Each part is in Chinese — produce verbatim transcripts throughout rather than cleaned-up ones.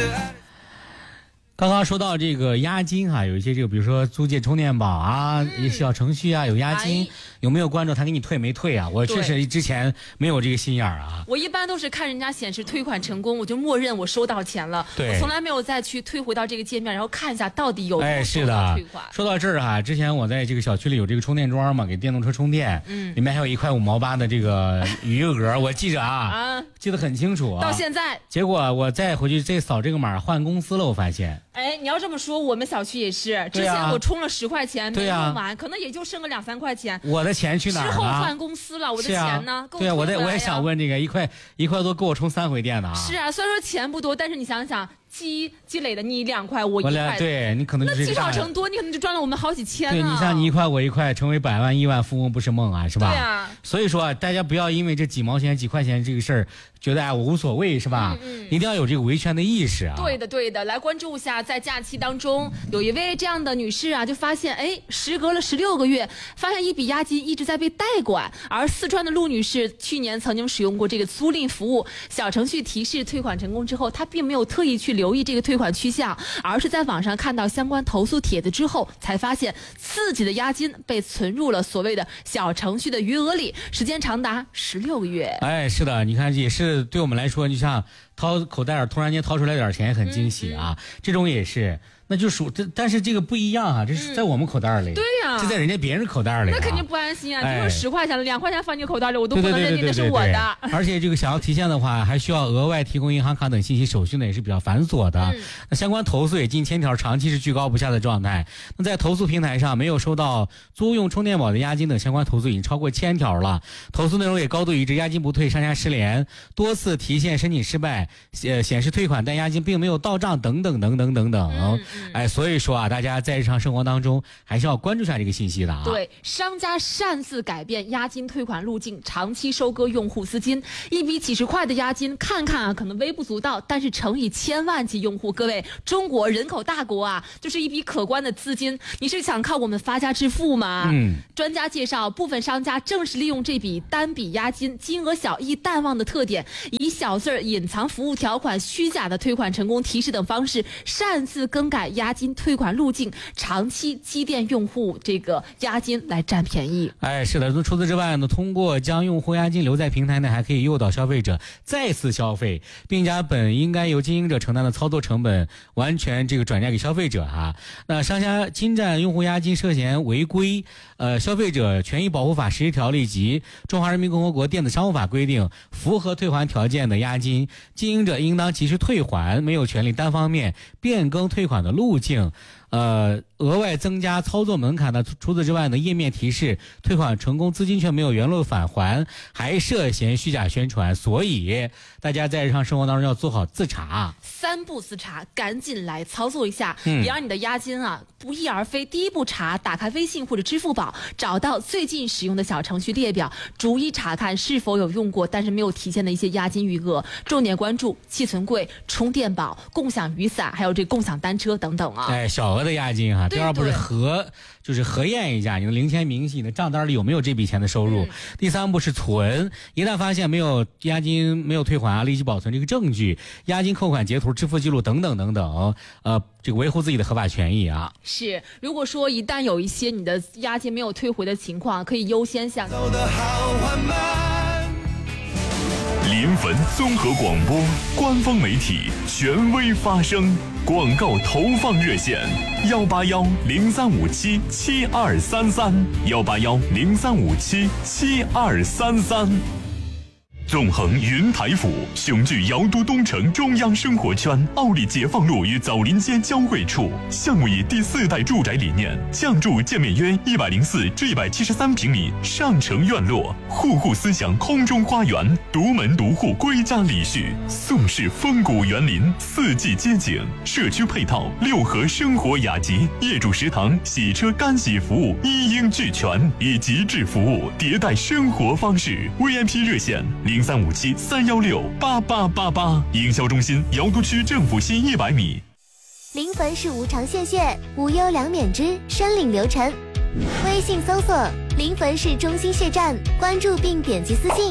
刚刚说到这个押金哈、啊，有一些这个，比如说租借充电宝啊，一、嗯、小程序啊，有押金，有没有关注他给你退没退啊？我确实之前没有这个心眼儿啊。 我一般都是看人家显示退款成功，我就默认我收到钱了， 对， 我从来没有再去退回到这个界面，然后看一下到底有没有收到退款。 哎，是的。说到这儿哈、啊，之前我在这个小区里有这个充电桩嘛，给电动车充电，嗯，里面还有一块五毛八的这个余额，我记着啊，啊，记得很清楚啊。 到现在， 结果我再回去再扫这个码换公司了，我发现。 哎，你要这么说，我们小区也是。之前我充了十块钱，没用完，可能也就剩个两三块钱。 我的钱去哪儿了？ 之后换公司了，我的钱呢？ 对啊，我在我也想问这个，一块一块多够我充三回电的啊。 是啊，虽然说钱不多，但是你想想。积积累的你两块，我一块， 对你可能就是那积少成多，你可能就赚了我们好几千、啊。 对，你像你一块我一块，成为百万亿万富翁不是梦啊，是吧？ 对啊。 所以说大家不要因为这几毛钱几块钱这个事儿，觉得哎我无所谓是吧？嗯嗯。一定要有这个维权的意识啊。 对的对的，来关注一下，在假期当中有一位这样的女士啊，就发现哎，时隔了十六个月，发现一笔押金一直在被代管，而四川的陆女士去年曾经使用过这个租赁服务，小程序提示退款成功之后，她并没有特意去留意这个退款趋向，而是在网上看到相关投诉帖子之后，才发现自己的押金被存入了所谓的小程序的余额里，时间长达十六个月。 哎，是的，你看也是对我们来说，就像掏口袋突然间掏出来点钱，很惊喜啊，嗯嗯这种也是。那就属这，但是这个不一样啊，这是在我们口袋里，嗯、 对呀、啊， 这在人家别人口袋里、啊， 那肯定不安心啊！ 哎、 比如十块钱、两块钱放你口袋里，我都不能认定那是我的。 对对对对对对而且这个想要提现的话，还需要额外提供银行卡等信息，手续呢也是比较繁琐的。嗯、那相关投诉也近千条，长期是居高不下的状态。那在投诉平台上，没有收到租用充电宝的押金等相关投诉已经超过千条了，投诉内容也高度一致，押金不退，商家失联，多次提现申请失败，呃显示退款但押金并没有到账等等等等等等。嗯嗯、哎，所以说啊。大家在日常生活当中还是要关注一下这个信息的啊。 对，商家擅自改变押金退款路径，长期收割用户资金，一笔几十块的押金，看看啊可能微不足道，但是乘以千万级用户，各位，中国人口大国啊，就是一笔可观的资金。你是想靠我们发家致富吗？嗯。专家介绍，部分商家正是利用这笔单笔押金金额小、易淡忘的特点，以小字儿隐藏服务条款、虚假的退款成功提示等方式，擅自更改押金退款路径，长期积淀用户这个押金来占便宜。 哎，是的。除此之外呢，通过将用户押金留在平台内，还可以诱导消费者再次消费，并将本应该由经营者承担的操作成本完全这个转嫁给消费者啊。那商家侵占用户押金涉嫌违规，呃，消费者权益保护法实施条例及中华人民共和国电子商务法规定，符合退还条件的押金，经营者应当及时退还，没有权利单方面变更退款的路径。呃，额外增加操作门槛的，除此之外呢，页面提示退款成功，资金却没有原路返还，还涉嫌虚假宣传，所以大家在日常生活当中要做好自查， 三步自查，赶紧来操作一下，别让你的押金啊不翼而飞。第一步查，打开微信或者支付宝，找到最近使用的小程序列表，逐一查看是否有用过但是没有提现的一些押金余额，重点关注寄存柜、充电宝、共享雨伞，还有这共享单车等等啊。 哎，小额的押金哈，第二步是核，就是核验一下你的零钱明细，你的账单里有没有这笔钱的收入。嗯、第三步是存，一旦发现没有押金没有退还啊，立即保存这个证据、押金扣款截图、支付记录等等等等，呃，这个维护自己的合法权益啊。 是，如果说一旦有一些你的押金没有退回的情况，可以优先向走得好缓慢。临汾综合广播官方媒体，权威发声。广告投放热线：幺八幺零三五七七二三三，幺八幺零三五七七二三三。纵横云台府，雄踞瑶都东城中央生活圈，奥利解放路与枣林街交汇处。项目以第四代住宅理念，降筑建面约一百零四至一百七十三平米上城院落，户户思想空中花园，独门独户归家礼序，宋式风谷园林，四季街景，社区配套六合生活雅集，业主食堂、洗车干洗服务一应俱全，以极致服务迭代生活方式。V I P 热线零三五七三幺六八八八八，营销中心瑶都区政府西一百米。 临汾市无偿献血，无忧两免之，申领流程。微信搜索临汾市中心血站，关注并点击私信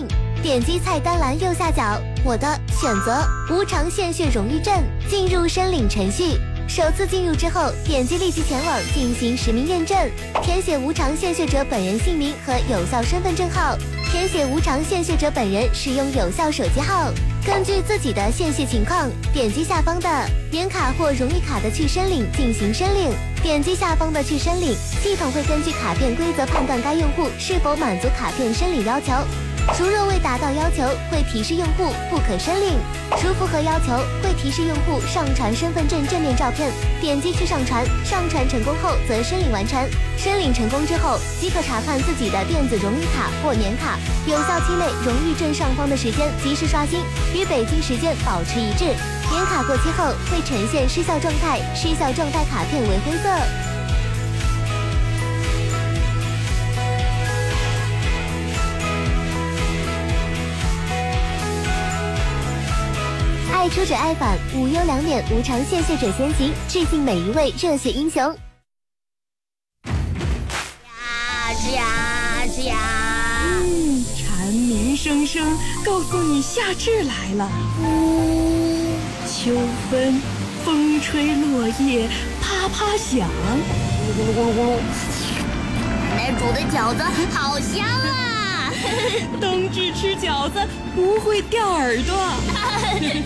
点击菜单栏右下角我的选择无偿献血荣誉证，进入申领程序。首次进入之后，点击立即前往进行实名认证，填写无偿献血者本人姓名和有效身份证号，填写无偿献血者本人使用有效手机号。根据自己的献血情况，点击下方的年卡或荣誉卡的去申领进行申领。点击下方的去申领，系统会根据卡片规则判断该用户是否满足卡片申领要求。如若未达到要求，会提示用户不可申领；如符合要求，会提示用户上传身份证正面照片。点击去上传，上传成功后则申领完成。申领成功之后，即可查看自己的电子荣誉卡或年卡有效期内荣誉证上方的时间，及时刷新，与北京时间保持一致。年卡过期后会呈现失效状态，失效状态卡片为灰色。爱出者爱返，无忧两免无偿献血者先行，致敬每一位热血英雄。 呀呀呀！ 嗯，蝉鸣声声告诉你夏至来了。呜，秋分，风吹落叶啪啪响。 咕噜咕噜咕噜，奶奶煮的饺子好香啊！ 冬至吃饺子不会掉耳朵。